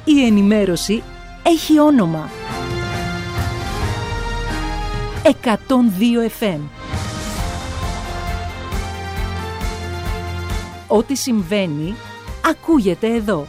Η ενημέρωση έχει όνομα. 102 FM. Ό,τι συμβαίνει, ακούγεται εδώ.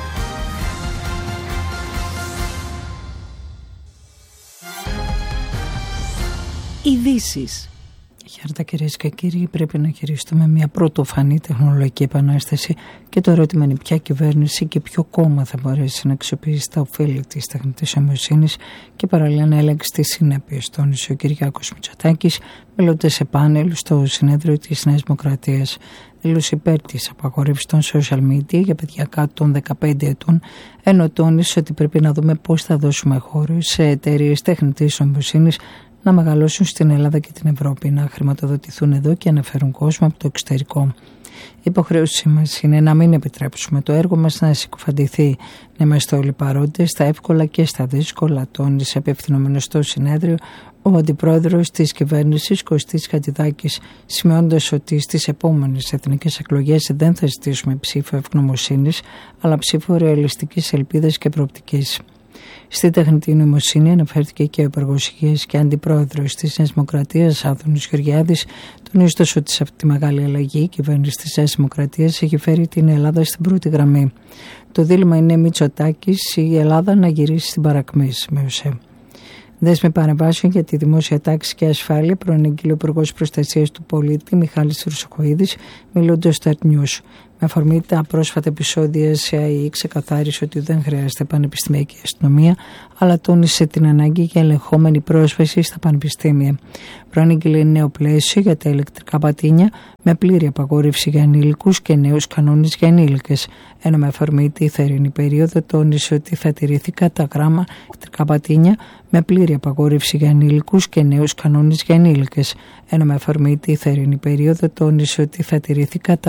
Ειδήσεις. Χαίρετε κυρίες και κύριοι, πρέπει να χειριστούμε μια πρωτοφανή τεχνολογική επανάσταση και το ερώτημα είναι ποια κυβέρνηση και ποιο κόμμα θα μπορέσει να αξιοποιήσει τα ωφέλη της τεχνητής νοημοσύνης και παράλληλα να ελέγξει τις συνέπειες, τόνισε ο Κυριάκος Μητσοτάκης μιλώντας σε πάνελ στο συνέδριο της Νέας Δημοκρατίας. Δήλωσε υπέρ της απαγορεύσης των social media για παιδιά κάτω των 15 ετών, ενώ τόνισε ότι πρέπει να δούμε πώς θα δώσουμε χώρο σε εταιρείες τεχνητής νοημοσύνης να μεγαλώσουν στην Ελλάδα και την Ευρώπη, να χρηματοδοτηθούν εδώ και να φέρουν κόσμο από το εξωτερικό. Η υποχρέωσή μας είναι να μην επιτρέψουμε το έργο μας να συκοφαντηθεί, να είμαστε όλοι παρόντες στα εύκολα και στα δύσκολα, τόνισε απευθυνόμενος στο συνέδριο ο αντιπρόεδρος της κυβέρνησης Κωστής Χατζηδάκης, σημειώνοντας ότι στις επόμενες εθνικές εκλογές δεν θα ζητήσουμε ψήφο ευγνωμοσύνης, αλλά ψήφο ρεαλιστικής ελπίδας και προοπτικής. Στη τεχνητή νοημοσύνη αναφέρθηκε και ο Υπουργός Υγείας και Αντιπρόεδρος της Νέας Δημοκρατίας, Άδωνης Γεωργιάδης, τονίζοντας ότι σε αυτή τη μεγάλη αλλαγή η κυβέρνηση της Νέας Δημοκρατίας έχει φέρει την Ελλάδα στην πρώτη γραμμή. Το δίλημμα είναι Μητσοτάκης ή η Ελλάδα να γυρίσει στην παρακμή, σημείωσε. Δέσμη παρεμβάσεων για τη δημόσια τάξη και ασφάλεια προανήγγειλε ο Υπουργός Προστασίας του Πολίτη Μιχάλης Χρυσοχοΐδης, μιλώντας στο Art News. Με αφορμή τα πρόσφατα επεισόδια σε ΑΕΗ, ξεκαθάρισε ότι δεν χρειάζεται πανεπιστημιακή αστυνομία, αλλά τόνισε την ανάγκη για ελεγχόμενη πρόσβαση στα πανεπιστήμια. Προανήγγειλε νέο πλαίσιο για τα ηλεκτρικά πατίνια με πλήρη απαγόρευση για ανήλικους και νέους κανόνες για ενήλικες. Ενώ με αφορμή τη θερινή περίοδο τόνισε ότι θα τηρηθεί κατά γράμμα ηλεκτρικά πατίνια με πλήρη απαγόρευση για ανήλικους και νέους κανόνες για ενήλικες. Ενώ με αφορμή τη θερινή περίοδο τόνισε ότι θα τηρηθεί κατά